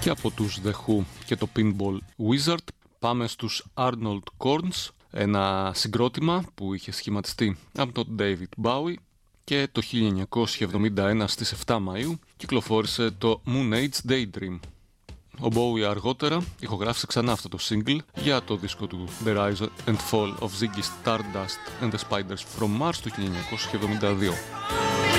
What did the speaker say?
Και από τους The Who και το Pinball Wizard πάμε στους Arnold Corns, ένα συγκρότημα που είχε σχηματιστεί από τον David Bowie και το 1971 στις 7 Μαΐου κυκλοφόρησε το Moon Age Daydream. Ο Bowie αργότερα ηχογράφησε ξανά αυτό το single για το δίσκο του The Rise and Fall of Ziggy Stardust and the Spiders from Mars του 1972.